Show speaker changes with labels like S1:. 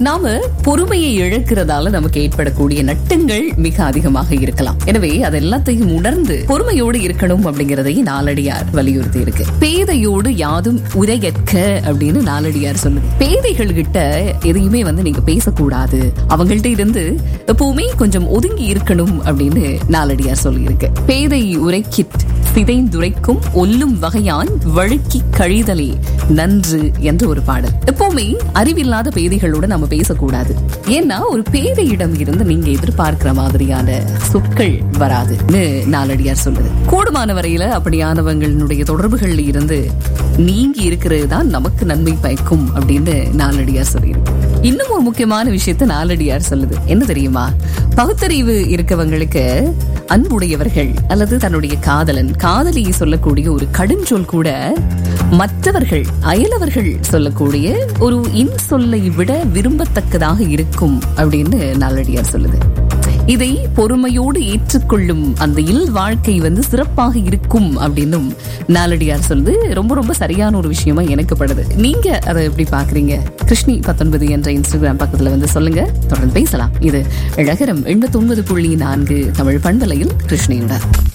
S1: நாம பொறுமையை இழக்கிறதால நமக்கு ஏற்படக்கூடிய நட்டங்கள் மிக அதிகமாக இருக்கலாம். எனவே அது எல்லாத்தையும் உணர்ந்து பொறுமையோடு இருக்கணும் அப்படிங்கறதை நாலடியார் வலியுறுத்தி இருக்கு. பேதையோடு யாதும் உரையற்க அப்படின்னு நாலடியார் சொல்லுது. பேதைகள் கிட்ட எதையுமே நீங்க பேசக்கூடாது, அவங்கள்ட்ட இருந்து எப்பவுமே கொஞ்சம் ஒதுங்கி இருக்கணும் அப்படின்னு நாலடியார் சொல்லி இருக்கு. பேதை உரைக்கிட் சிதைந்துரைக்கும் ஒல்லும் வகையான் வழுக்கி கழிதலே நன்று என்ற ஒரு பாடல். எப்பவுமே அறிவில்லாத பேதைகளோட நம்ம பேசக்கூடாது. ஏன்னா ஒரு பேதையிடம் இருந்து நீங்க எதிர்பார்க்கிற மாதிரியான சொற்கள் வராதுன்னு நாலடியார் சொல்லுது. கூடுமான வரையில அப்படியானவங்களுடைய தொடர்புகள்ல இருந்து நீங்கி இருக்கிறது தான் நமக்கு நன்மை பயக்கும் அப்படின்னு நாலடியார் சொல்லியிருக்கு. இன்னும் ஒரு முக்கியமான விஷயத்த நாலடியார் சொல்லுது. என்ன தெரியுமா? பகுத்தறிவு இருக்கவங்களுக்கு அன்புடையவர்கள் அல்லது தன்னுடைய காதலியை சொல்லக்கூடிய ஒரு கடுஞ்சொல் கூட மற்றவர்கள் அயலவர்கள் சொல்லக்கூடிய ஒரு இன்சொல்லை விட விரும்பத்தக்கதாக இருக்கும் அப்படின்னு நாலடியார் சொல்லுது. இதை பொறுமையோடு ஏற்றுக்கொள்ளும் அந்த இல் வாழ்க்கை சிறப்பாக இருக்கும் அப்படின்னும் நாலடியார் சொல்லுது. ரொம்ப ரொம்ப சரியான ஒரு விஷயமா எனக்கு படுது. நீங்க அதை எப்படி பாக்குறீங்க? கிருஷ்ணி 19 என்ற இன்ஸ்டாகிராம் பக்கத்துல சொல்லுங்க. தொடர்ந்து பேசலாம். இது அழகரம் 89.4 தமிழ் பண்பலையில் கிருஷ்ணியுடன்.